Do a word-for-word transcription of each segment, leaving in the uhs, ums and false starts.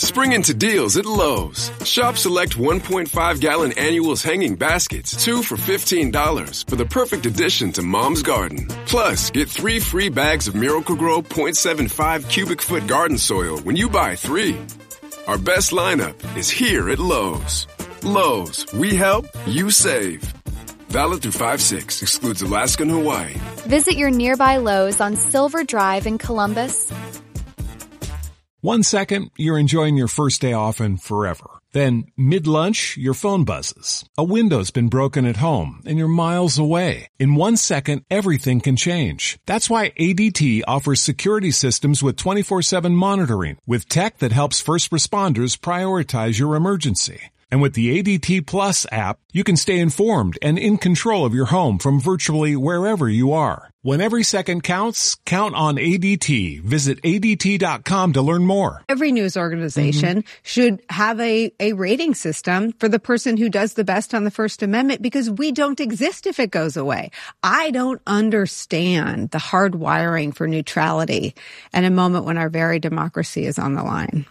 Spring into deals at Lowe's. Shop select one point five gallon annuals hanging baskets, two for fifteen dollars for the perfect addition to Mom's garden. Plus, get three free bags of Miracle-Gro point seven five cubic foot garden soil when you buy three. Our best lineup is here at Lowe's. Lowe's, we help, you save. Valid through five six, excludes Alaska and Hawaii. Visit your nearby Lowe's on Silver Drive in Columbus. One second, you're enjoying your first day off and forever. Then, mid-lunch, your phone buzzes. A window's been broken at home, and you're miles away. In one second, everything can change. That's why A D T offers security systems with twenty-four seven monitoring, with tech that helps first responders prioritize your emergency. And with the A D T Plus app, you can stay informed and in control of your home from virtually wherever you are. When every second counts, count on A D T. Visit A D T dot com to learn more. Every news organization mm-hmm. should have a, a rating system for the person who does the best on the First Amendment, because we don't exist if it goes away. I don't understand the hard wiring for neutrality in a moment when our very democracy is on the line.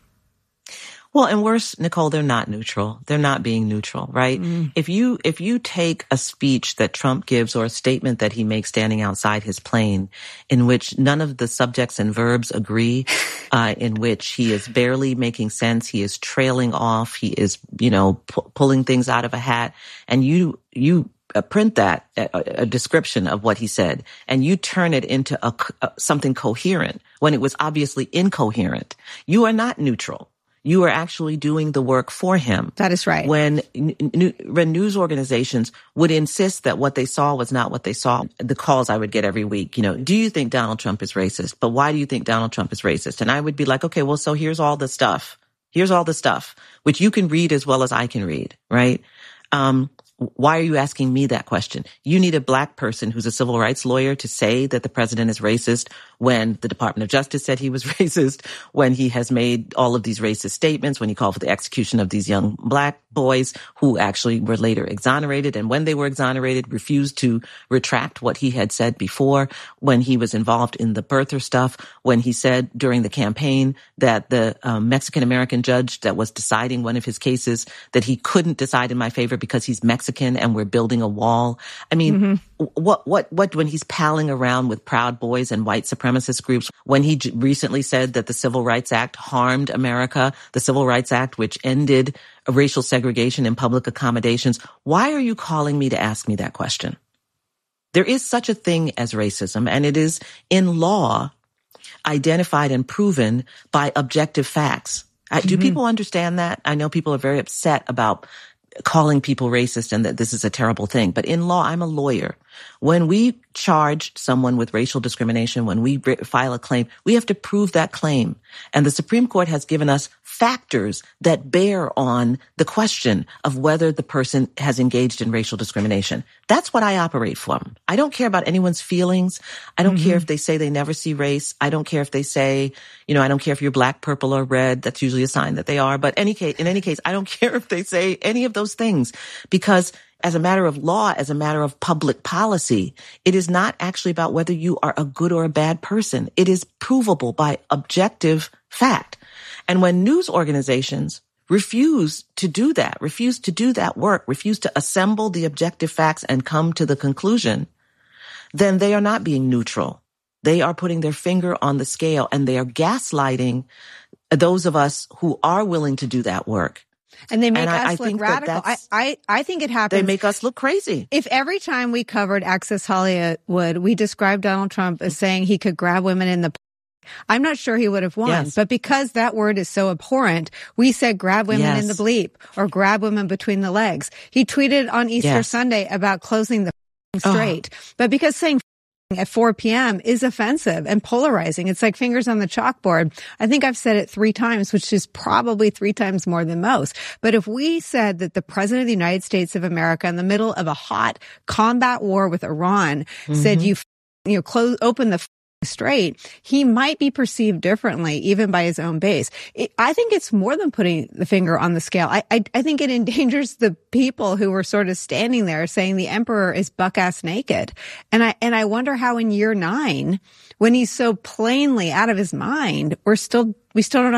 Well, and worse, Nicole, they're not neutral. They're not being neutral, right? Mm. If you, if you take a speech that Trump gives or a statement that he makes standing outside his plane in which none of the subjects and verbs agree, uh, in which he is barely making sense, he is trailing off, he is, you know, pu- pulling things out of a hat, and you, you, Uh, print that, a, a description of what he said, and you turn it into a, a, something coherent when it was obviously incoherent. You are not neutral. You are actually doing the work for him. That is right. When, n- when news organizations would insist that what they saw was not what they saw, the calls I would get every week, you know, do you think Donald Trump is racist? But why do you think Donald Trump is racist? And I would be like, okay, well, so here's all the stuff. Here's all the stuff, which you can read as well as I can read, right? Um, Why are you asking me that question? You need a black person who's a civil rights lawyer to say that the president is racist when the Department of Justice said he was racist, when he has made all of these racist statements, when he called for the execution of these young black boys who actually were later exonerated, and when they were exonerated, refused to retract what he had said before, when he was involved in the birther stuff, when he said during the campaign that the um, Mexican-American judge that was deciding one of his cases, that he couldn't decide in my favor because he's Mexican and we're building a wall. I mean, mm-hmm. what, what, what, when he's palling around with Proud Boys and white supremacist groups, when he j- recently said that the Civil Rights Act harmed America, the Civil Rights Act, which ended racial segregation in public accommodations, why are you calling me to ask me that question? There is such a thing as racism, and it is in law identified and proven by objective facts. Mm-hmm. Do people understand that? I know people are very upset about calling people racist and that this is a terrible thing. But in law, I'm a lawyer. When we charge someone with racial discrimination, when we file a claim, we have to prove that claim. And the Supreme Court has given us factors that bear on the question of whether the person has engaged in racial discrimination. That's what I operate from. I don't care about anyone's feelings. I don't mm-hmm. care if they say they never see race. I don't care if they say, you know, I don't care if you're black, purple, or red. That's usually a sign that they are. But any case, in any case, I don't care if they say any of those things, because as a matter of law, as a matter of public policy, it is not actually about whether you are a good or a bad person. It is provable by objective fact. And when news organizations refuse to do that, refuse to do that work, refuse to assemble the objective facts and come to the conclusion, then they are not being neutral. They are putting their finger on the scale, and they are gaslighting those of us who are willing to do that work. And they make and us I, I look think radical. I, I, I think it happens. They make us look crazy. If every time we covered Access Hollywood, we described Donald Trump as saying he could grab women in the, I'm not sure he would have won. Yes. But because that word is so abhorrent, we said grab women yes. in the bleep or grab women between the legs. He tweeted on Easter yes. Sunday about closing the straight. Oh. But because saying at four p.m. is offensive and polarizing. It's like fingers on the chalkboard. I think I've said it three times, which is probably three times more than most. But if we said that the president of the United States of America, in the middle of a hot combat war with Iran, mm-hmm. said you, you know, close, open the straight, he might be perceived differently, even by his own base. It, I think it's more than putting the finger on the scale. I, I, I think it endangers the people who were sort of standing there saying the emperor is buck-ass naked. And I, and I wonder how in year nine, when he's so plainly out of his mind, we're still, we still don't